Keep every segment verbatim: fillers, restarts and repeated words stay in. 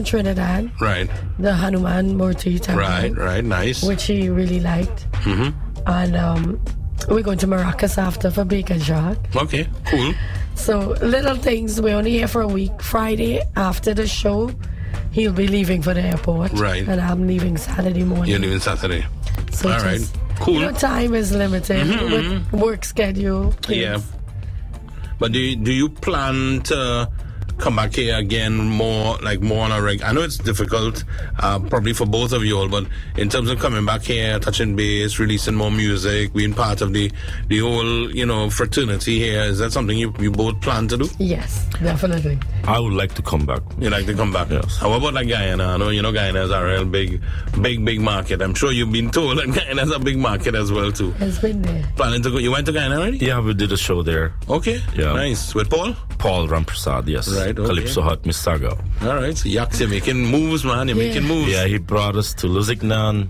Trinidad. Right. The Hanuman Murti time. Right, right, nice. Which he really liked. Mm-hmm. And um, we're going to Maracas after for Bacon Shot. Okay, cool. So little things. We're only here for a week. Friday after the show, he'll be leaving for the airport. Right. And I'm leaving Saturday morning. You're leaving Saturday. So all right, just, cool. You know, time is limited Mm-hmm, with mm-hmm. work schedule. Kids. Yeah. But do you, do you plan to come back here again more, like more on a reg? I know it's difficult, uh, probably for both of you all, but in terms of coming back here, touching base, releasing more music, being part of the, the whole, you know, fraternity here, is that something you, you both plan to do? Yes, definitely. I would like to come back. You like to come back? Yes. How about like Guyana? I know, you know, Guyana is a real big, big, big market. I'm sure you've been told that Guyana is a big market as well, too. It's been there. Planning to go, you went to Guyana already? Yeah, we did a show there. Okay. Yeah. Nice. With Paul? Paul Ramprasad, yes. Right, okay. Calypso Hut, Miss Saga. All right. So, Yaks, you're making moves, man. You're Yeah. making moves. Yeah, he brought us to Lusignan,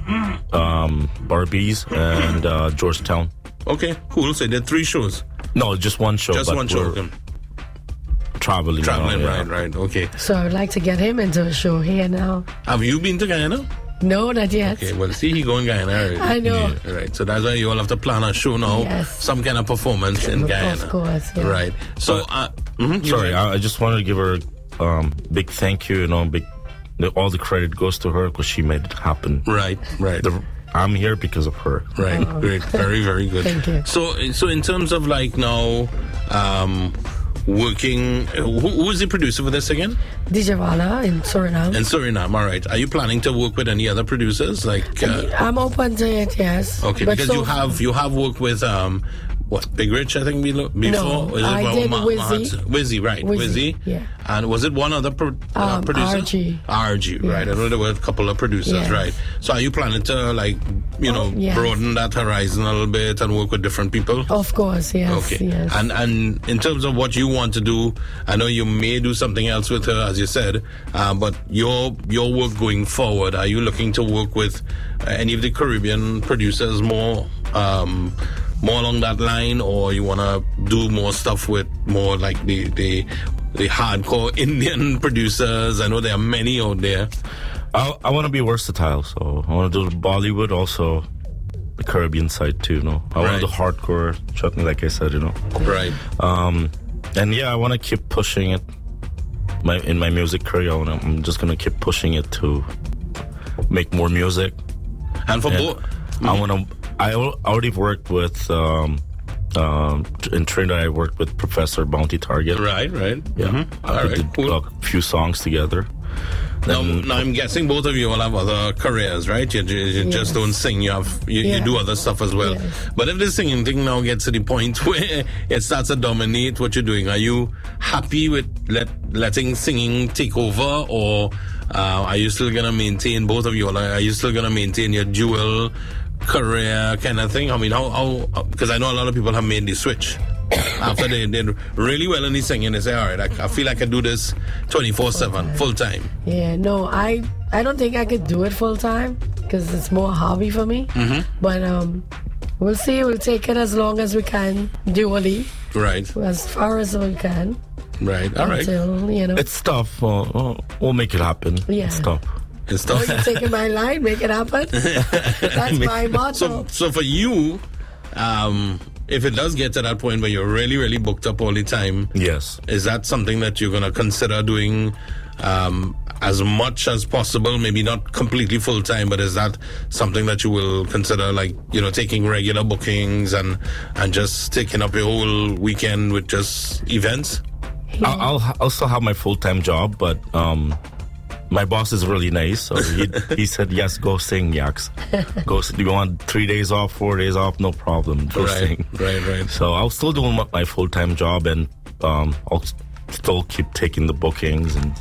um, Barbies, and uh, Georgetown. Okay, cool. So, you did three shows. No, just one show. Just but one show. we're Okay. Traveling. Traveling, now, yeah. right, right. Okay. So I would like to get him into a show here now. Have you been to Guyana? No, not yet. Okay, well, see, he going Guyana already. I know. Yeah, right. So that's why you all have to plan a show now. Yes. Some kind of performance in Of Guyana. course, yeah. Right. So, uh, mhm, you Sorry, were- I, I just wanted to give her a um, big thank you. You know, big. The, all the credit goes to her because she made it happen. Right, right. The, I'm here because of her. Right, great, very, very good. Thank you. So, so in terms of like now, um, working, who, who is the producer for this again? Dijavala in Suriname. In Suriname, all right. Are you planning to work with any other producers? Like, uh, I'm open to it, yes. okay, But because so you have you have worked with um, what Big Rich, I think we lo- before. No, Was it I well, did Ma- Wizzy. Mahat- Wizzy, right? Wizzy, Wizzy, yeah. And was it one other pro- uh, Um, producer? R G. R G, right? I Yes. know there were a couple of producers, Yes. right? So are you planning to like, you know, Oh, yes. broaden that horizon a little bit and work with different people? Of course, yes. Okay. yes. And and in terms of what you want to do, I know you may do something else with her, as you said, uh, but your your work going forward, are you looking to work with uh, any of the Caribbean producers more um, more along that line, or you want to do more stuff with more like the the the hardcore Indian producers? I know there are many out there. I, I want to be versatile, so I want to do Bollywood, also the Caribbean side too. You know, I want Right. to do hardcore chutney, like I said. You know, Right. um, and yeah, I want to keep pushing it. My in my music career, I wanna, I'm just gonna keep pushing it to make more music. And for And both. I want to. I al- already worked with. Um, um, in Trinidad, I worked with Professor Bounty Target. Right, right. Yeah, Mhm. I All right, did cool. a few songs together. Now, Then- now I'm guessing both of you all have other careers, right? You, you, you Yes. just don't sing. You have you, you Yeah. do other stuff as well. Yes. But if the singing thing now gets to the point where it starts to dominate what you're doing, are you happy with let letting singing take over, or uh, are you still gonna maintain both of you? All, are you still gonna maintain your dual career kind of thing? I mean, how how because I know a lot of people have made the switch. After they did really well in the singing, they say, all right, I, I feel I can do this twenty-four seven, full time. Yeah, no, I I don't think I could do it full time because it's more a hobby for me. Mm-hmm. But um, we'll see. We'll take it as long as we can, dually, Right, as far as we can, right, all right. until you know. It's tough. Uh, uh, we'll make it happen. Yeah. It's tough. It's Oh, tough. you're taking my line, make it happen. That's my motto. So, so for you, um, if it does get to that point where you're really, really booked up all the time, Yes. is that something that you're gonna consider doing um, as much as possible? Maybe not completely full time, but is that something that you will consider, like, you know, taking regular bookings and and just taking up your whole weekend with just events? I'll, I'll I'll still have my full time job, but um, my boss is really nice. So he he said, yes, go sing, Yaks. Go. s- You want three days off, four days off, no problem. Go Right, sing. right, right. So I'll still do my, my full time job, and um, I'll s- still keep taking the bookings, and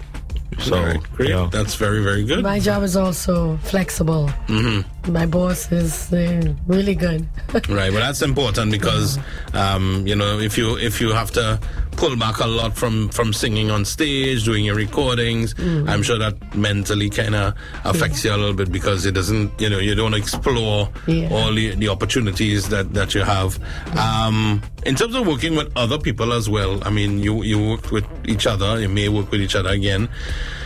so All right, great. yeah. That's very, very good. My job is also flexible. Mm-hmm. My boss is uh, really good. Right, well, that's important because, um, you know, if you if you have to pull back a lot from, from singing on stage, doing your recordings, Mm. I'm sure that mentally kind of affects you a little bit because it doesn't, you know, you don't explore Yeah. all the, the opportunities that, that you have. Um, in terms of working with other people as well, I mean, you, you work with each other, you may work with each other again.